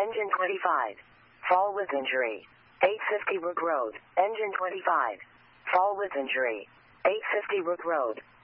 Engine 25. Fall with injury. 850 Brook Road. Engine 25. Fall with injury. 850 Brook Road.